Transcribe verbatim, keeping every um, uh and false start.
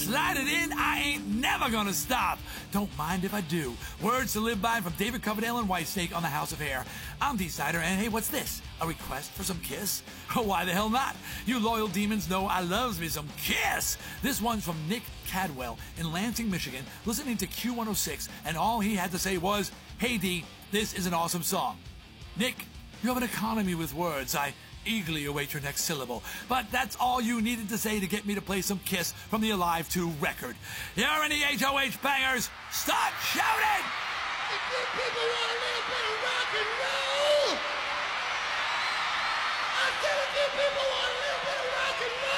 Slide it in, I ain't never gonna stop. Don't mind if I do. Words to live by from David Coverdale and Whitesnake on the House of Hair. I'm D-Sider, and hey, what's this? A request for some Kiss? Why the hell not? You loyal demons know I loves me some Kiss. This one's from Nick Cadwell in Lansing, Michigan, listening to Q one oh six, and all he had to say was, "Hey D, this is an awesome song." Nick, you have an economy with words. I eagerly await your next syllable. But that's all you needed to say to get me to play some Kiss from the Alive two record. Here are any H O H bangers. Start shouting! If you people want a little bit of rock and roll, I said if you people want a little bit of rock and roll,